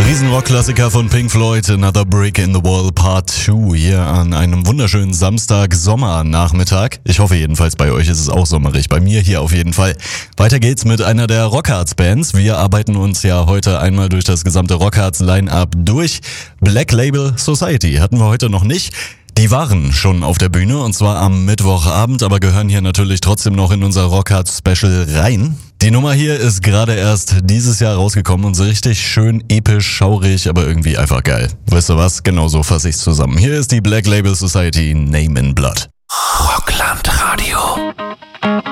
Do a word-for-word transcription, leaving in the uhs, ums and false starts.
Riesenrock-Klassiker von Pink Floyd, Another Brick in the Wall Part zwei hier an einem wunderschönen Samstag-Sommernachmittag. Ich hoffe jedenfalls, bei euch ist es auch sommerig, bei mir hier auf jeden Fall. Weiter geht's mit einer der Rockharz-Bands. Wir arbeiten uns ja heute einmal durch das gesamte Rockharz-Line-Up durch. Black Label Society hatten wir heute noch nicht. Die waren schon auf der Bühne und zwar am Mittwochabend, aber gehören hier natürlich trotzdem noch in unser Rockharz-Special rein. Die Nummer hier ist gerade erst dieses Jahr rausgekommen und so richtig schön episch, schaurig, aber irgendwie einfach geil. Weißt du was? Genau so fasse ich's zusammen. Hier ist die Black Label Society, Name in Blood. Rockland Radio.